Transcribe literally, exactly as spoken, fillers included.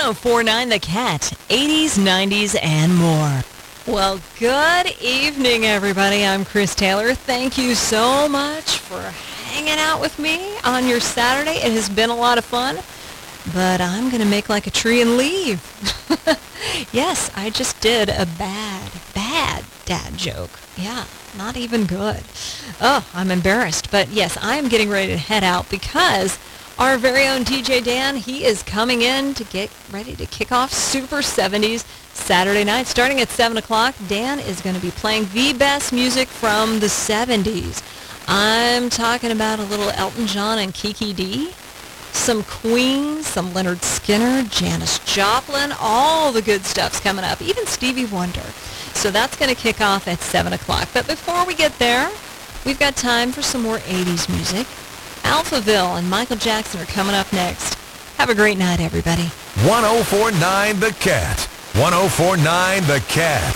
oh four point nine The Cat, eighties, nineties, and more. Well, good evening, everybody. I'm Chris Taylor. Thank you so much for hanging out with me on your Saturday. It has been a lot of fun, but I'm going to make like a tree and leave. Yes, I just did a bad, bad dad joke. Yeah, not even good. Oh, I'm embarrassed. But yes, I'm getting ready to head out because our very own D J Dan, he is coming in to get ready to kick off Super seventies Saturday night. Starting at seven o'clock, Dan is going to be playing the best music from the seventies. I'm talking about a little Elton John and Kiki D, some Queen, some Leonard Skinner, Janis Joplin, all the good stuff's coming up, even Stevie Wonder. So that's going to kick off at seven o'clock. But before we get there, we've got time for some more eighties music. Alphaville and Michael Jackson are coming up next. Have a great night, everybody. one oh four point nine The Cat. one oh four point nine The Cat.